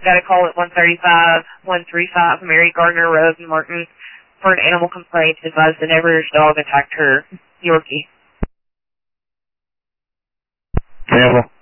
got a call at 135 Mary Gardner Road in Martin for an animal complaint. Advised the neighbor's dog attacked her Yorkie. Careful.